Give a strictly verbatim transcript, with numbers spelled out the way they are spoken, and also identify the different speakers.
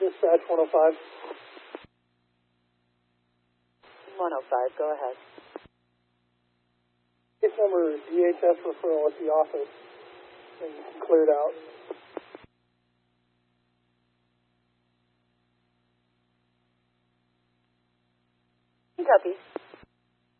Speaker 1: Dispatch one oh five.
Speaker 2: one oh five, go ahead.
Speaker 1: Case number D H S referral at the office and cleared out.
Speaker 2: Copy.